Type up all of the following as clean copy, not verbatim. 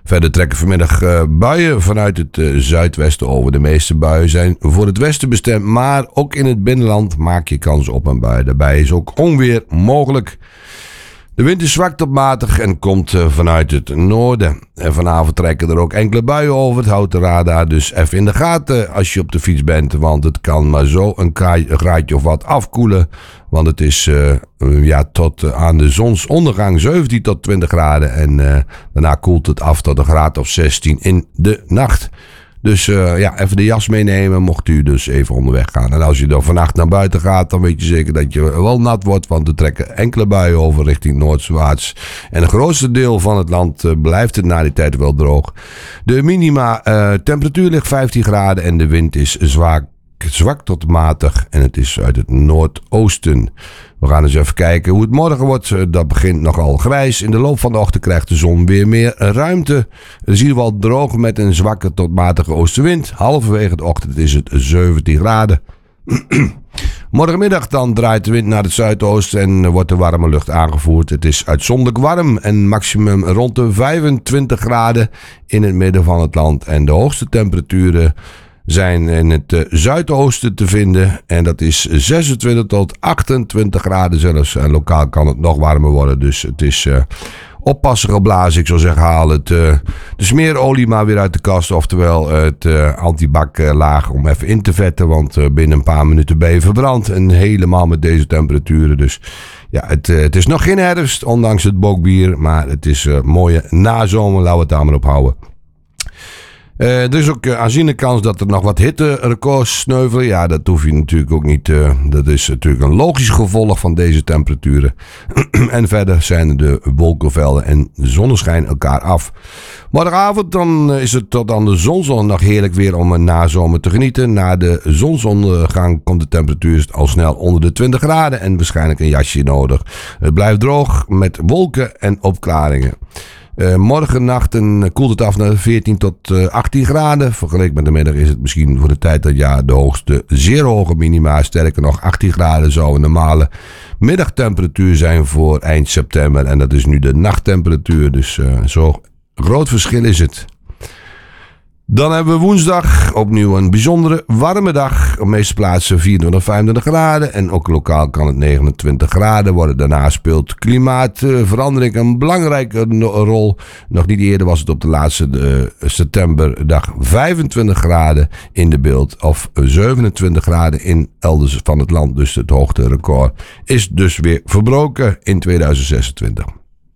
Verder trekken vanmiddag buien vanuit het zuidwesten over. De meeste buien zijn voor het westen bestemd, maar ook in het binnenland maak je kans op een bui. Daarbij is ook onweer mogelijk. De wind is zwak tot matig en komt vanuit het noorden. En vanavond trekken er ook enkele buien over. Het houdt de radar dus even in de gaten als je op de fiets bent. Want het kan maar zo een graadje of wat afkoelen. Want het is tot aan de zonsondergang 17 tot 20 graden. En daarna koelt het af tot een graad of 16 in de nacht. Dus even de jas meenemen mocht u dus even onderweg gaan. En als je dan vannacht naar buiten gaat, dan weet je zeker dat je wel nat wordt. Want er trekken enkele buien over richting noordwaarts. En het grootste deel van het land blijft het na die tijd wel droog. De minima temperatuur ligt 15 graden en de wind is zwak tot matig. En het is uit het noordoosten. We gaan eens even kijken hoe het morgen wordt. Dat begint nogal grijs. In de loop van de ochtend krijgt de zon weer meer ruimte. Het is in ieder geval droog met een zwakke tot matige oostenwind. Halverwege de ochtend is het 17 graden. Morgenmiddag dan draait de wind naar het zuidoosten en wordt de warme lucht aangevoerd. Het is uitzonderlijk warm en maximum rond de 25 graden in het midden van het land. En de hoogste temperaturen zijn in het zuidoosten te vinden. En dat is 26 tot 28 graden zelfs. En lokaal kan het nog warmer worden. Dus het is oppassen geblazen. Ik zou zeggen, haal de smeerolie maar weer uit de kast. Oftewel het antibaklaag om even in te vetten. Want binnen een paar minuten ben je verbrand. En helemaal met deze temperaturen. Dus ja, het is nog geen herfst. Ondanks het bokbier. Maar het is mooie nazomer. Laten we het daar maar op houden. Er is ook aanzienlijke kans dat er nog wat hitterecords sneuvelen. Ja, dat hoef je natuurlijk ook niet. Dat is natuurlijk een logisch gevolg van deze temperaturen. En verder zijn de wolkenvelden en zonneschijn elkaar af. Morgenavond dan is het tot aan de zonsondergang nog heerlijk weer om een nazomer te genieten. Na de zonsondergang komt de temperatuur al snel onder de 20 graden en waarschijnlijk een jasje nodig. Het blijft droog met wolken en opklaringen. Morgennacht koelt het af naar 14 tot 18 graden. Vergeleken met de middag is het misschien voor de tijd dat jaar de hoogste zeer hoge minima. Sterker nog, 18 graden zou een normale middagtemperatuur zijn voor eind september. En dat is nu de nachttemperatuur. Dus zo groot verschil is het. Dan hebben we woensdag opnieuw een bijzondere warme dag. Op de meeste plaatsen 24, 25 graden. En ook lokaal kan het 29 graden worden. Daarna speelt klimaatverandering een belangrijke rol. Nog niet eerder was het op de laatste septemberdag 25 graden in de beeld. Of 27 graden in elders van het land. Dus het hoogterecord is dus weer verbroken in 2026.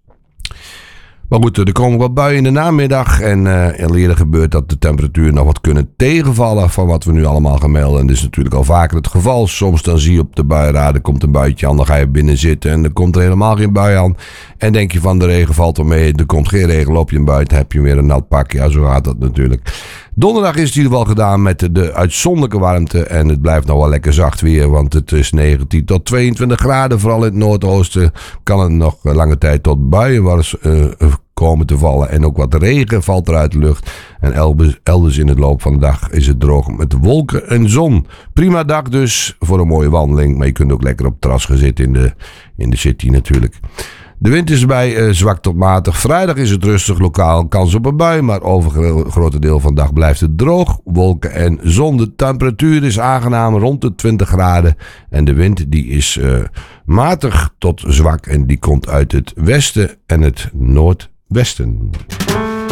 Maar goed, er komen wat buien in de namiddag. En eerder gebeurt dat de temperaturen nog wat kunnen tegenvallen van wat we nu allemaal gaan melden. En dat is natuurlijk al vaker het geval. Soms dan zie je op de buienradar, er komt een buitje aan, dan ga je binnen zitten en er komt er helemaal geen bui aan. En denk je van de regen valt wel mee, er komt geen regen, loop je hem buiten, heb je weer een nat pak. Ja, zo gaat dat natuurlijk. Donderdag is het in ieder geval gedaan met de uitzonderlijke warmte. En het blijft nog wel lekker zacht weer, want het is 19 tot 22 graden. Vooral in het noordoosten kan het nog lange tijd tot buien komen te vallen. En ook wat regen valt er uit de lucht. En elders in het loop van de dag is het droog met wolken en zon. Prima dag dus voor een mooie wandeling. Maar je kunt ook lekker op het terras gaan zitten in de city natuurlijk. De wind is erbij zwak tot matig. Vrijdag is het rustig, lokaal kans op een bui. Maar over een grote deel van de dag blijft het droog. Wolken en zon. De temperatuur is aangenaam rond de 20 graden. En de wind die is matig tot zwak. En die komt uit het westen en het noordwesten.